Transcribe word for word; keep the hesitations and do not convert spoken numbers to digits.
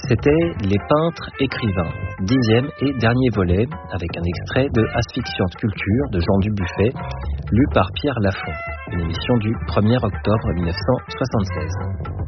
C'était Les peintres écrivains, dixième et dernier volet, avec un extrait de Asphyxiante culture de Jean Dubuffet, lu par Pierre Lafont, une émission du premier octobre mille neuf cent soixante-seize.